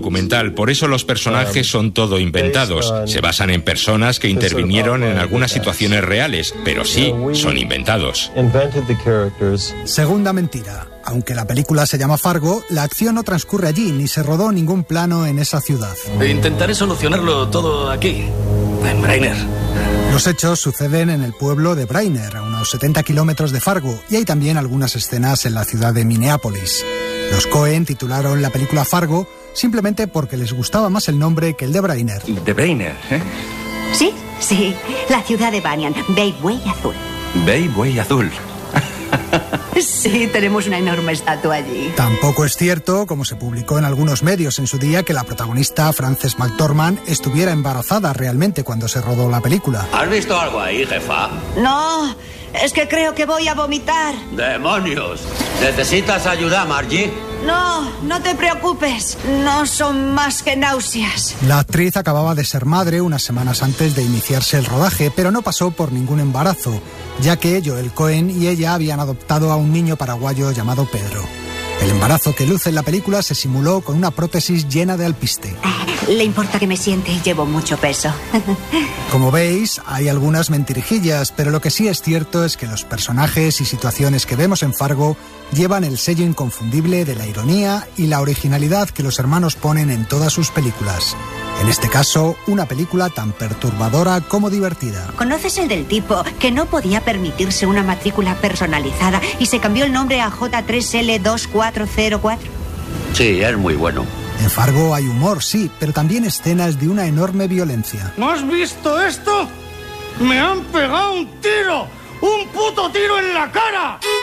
documental, por eso los personajes son todo inventados. Se basan en personas que intervinieron en algunas situaciones reales, pero sí, son inventados. Segunda mentira. Aunque la película se llama Fargo, la acción no transcurre allí, ni se rodó ningún plano en esa ciudad. Intentaré solucionarlo todo aquí, en Brainerd. Los hechos suceden en el pueblo de Brainerd, a unos 70 kilómetros de Fargo, y hay también algunas escenas en la ciudad de Minneapolis. Los Coen titularon la película Fargo simplemente porque les gustaba más el nombre que el de Brainerd. ¿De Brainerd, eh? Sí, la ciudad de Banyan, Bay Buey Azul. Bay Buey Azul. Sí, tenemos una enorme estatua allí. Tampoco es cierto, como se publicó en algunos medios en su día, que la protagonista, Frances McDormand, estuviera embarazada realmente cuando se rodó la película. ¿Has visto algo ahí, jefa? No, es que creo que voy a vomitar. ¡Demonios! ¿Necesitas ayuda, Margie? No te preocupes. No son más que náuseas. La actriz acababa de ser madre unas semanas antes de iniciarse el rodaje, pero no pasó por ningún embarazo, ya que Joel Coen y ella habían adoptado a un niño paraguayo llamado Pedro. El embarazo que luce en la película se simuló con una prótesis llena de alpiste. Le importa que me siente, llevo mucho peso. Como veis, hay algunas mentirijillas, pero lo que sí es cierto es que los personajes y situaciones que vemos en Fargo llevan el sello inconfundible de la ironía y la originalidad que los hermanos ponen en todas sus películas. En este caso, una película tan perturbadora como divertida. ¿Conoces el del tipo que no podía permitirse una matrícula personalizada y se cambió el nombre a J3L2404? Sí, es muy bueno. En Fargo hay humor, sí, pero también escenas de una enorme violencia. ¿No has visto esto? ¡Me han pegado un tiro! ¡Un puto tiro en la cara!